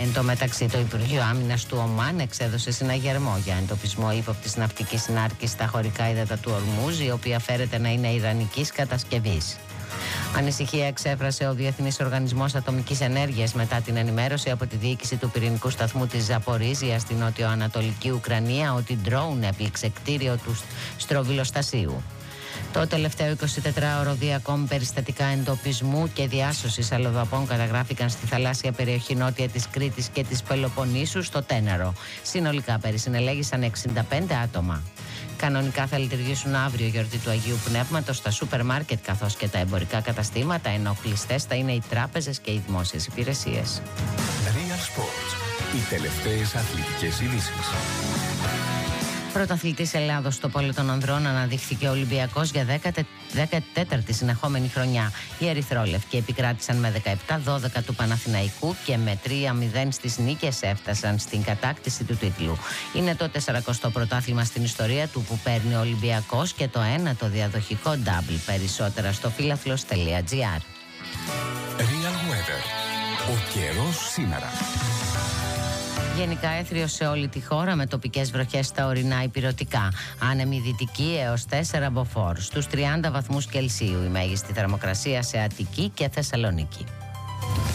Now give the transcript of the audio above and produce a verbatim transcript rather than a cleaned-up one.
Εν τω μεταξύ, το Υπουργείο Άμυνας του Ομάν εξέδωσε συναγερμό για εντοπισμό ύποπτης ναυτικής συνάρκης στα χωρικά ύδατα του Ορμούζ, η οποία φέρεται να είναι ιρανικής κατασκευής. Ανησυχία εξέφρασε ο Διεθνής Οργανισμός Ατομικής Ενέργειας μετά την ενημέρωση από τη διοίκηση του πυρηνικού σταθμού της Ζαπορίζια στην νότιο-ανατολική Ουκρανία ότι ντρόουν έπληξε κτίριο του στροβιλοστασίου. Το τελευταίο εικοσιτετράωρο δύο ακόμη περιστατικά εντοπισμού και διάσωσης αλλοδαπών καταγράφηκαν στη θαλάσσια περιοχή νότια της Κρήτης και της Πελοποννήσου στο Τέναρο. Συνολικά περισυνελέγησαν εξήντα πέντε άτομα. Κανονικά θα λειτουργήσουν αύριο γιορτή του Αγίου Πνεύματος στα σούπερ μάρκετ καθώς και τα εμπορικά καταστήματα, ενώ κλειστές θα είναι οι τράπεζες και οι δημόσιες υπηρεσίες. Real Sports. Οι τελευταίες αθλητικές ειδήσεις. Πρωταθλητής Ελλάδος στο πόλο των ανδρών αναδείχθηκε ο Ολυμπιακός για δεκατέταρτη συνεχόμενη χρονιά. Οι ερυθρόλευκοι επικράτησαν με δεκαεπτά δώδεκα του Παναθηναϊκού και με τρία μηδέν στις νίκες έφτασαν στην κατάκτηση του τίτλου. Είναι το σαρακοστό πρωτάθλημα στην ιστορία του που παίρνει ο Ολυμπιακός και το ένατο διαδοχικό double. Περισσότερα στο φίλαθλος τελεία τζι άρ. Real Weather. Ο καιρός σήμερα. Γενικά έθριο σε όλη τη χώρα με τοπικές βροχές στα ορεινά ηπειρωτικά. Άνεμη δυτική έως τέσσερα μποφόρ. Στους τριάντα βαθμούς Κελσίου η μέγιστη θερμοκρασία σε Αττική και Θεσσαλονίκη.